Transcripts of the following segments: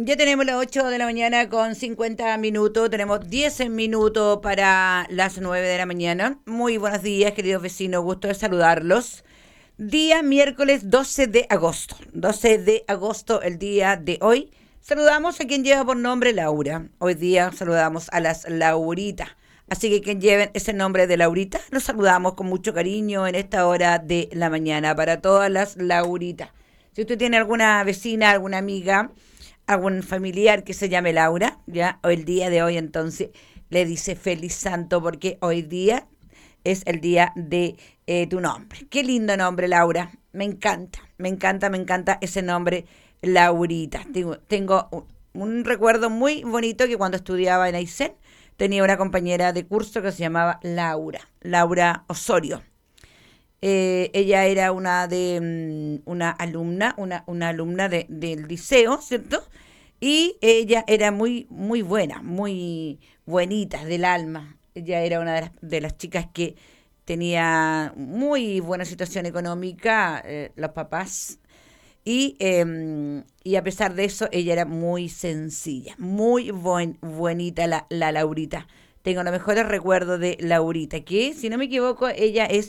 Ya tenemos las 8 de la mañana con 50 minutos, tenemos 10 minutos para las 9 de la mañana. Muy buenos días, queridos vecinos, gusto de saludarlos. Día miércoles 12 de agosto, 12 de agosto el día de hoy. Saludamos a quien lleva por nombre Laura. Hoy día saludamos a las Lauritas. Así que quien lleven ese nombre de Laurita, los saludamos con mucho cariño en esta hora de la mañana para todas las Lauritas. Si usted tiene alguna vecina, alguna amiga, algún familiar que se llame Laura, ya el día de hoy entonces le dice feliz santo porque hoy día es el día de tu nombre. Qué lindo nombre, Laura. Me encanta, me encanta, me encanta ese nombre, Laurita. Tengo un recuerdo muy bonito que cuando estudiaba en Aysén tenía una compañera de curso que se llamaba Laura Osorio. Ella era una alumna, una alumna del liceo, ¿cierto? Y ella era muy, muy buena, muy buenita del alma. Ella era una de las chicas que tenía muy buena situación económica, los papás, y a pesar de eso, ella era muy sencilla, muy buenita la Laurita. Tengo los mejores recuerdos de Laurita, que si no me equivoco, ella es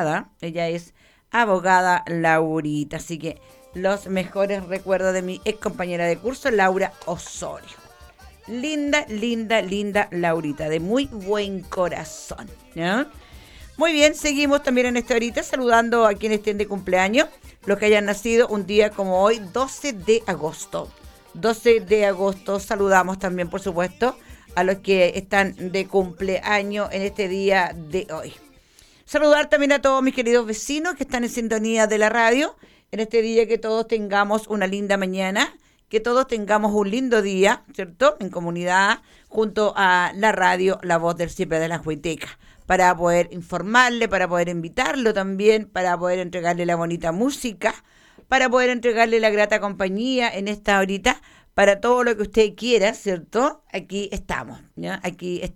abogada Laurita, así que los mejores recuerdos de mi ex compañera de curso, Laura Osorio. Linda, linda, linda Laurita, de muy buen corazón, ¿no? Muy bien, seguimos también en esta horita saludando a quienes estén de cumpleaños, los que hayan nacido un día como hoy, 12 de agosto. 12 de agosto saludamos también, por supuesto, a los que están de cumpleaños en este día de hoy. Saludar también a todos mis queridos vecinos que están en sintonía de la radio. En este día que todos tengamos una linda mañana, que todos tengamos un lindo día, ¿cierto? En comunidad, junto a la radio La Voz del Siempre de las Huitecas, para poder informarle, para poder invitarlo también, para poder entregarle la bonita música, para poder entregarle la grata compañía en esta horita, para todo lo que usted quiera, ¿cierto? Aquí estamos, ¿ya? Aquí estamos.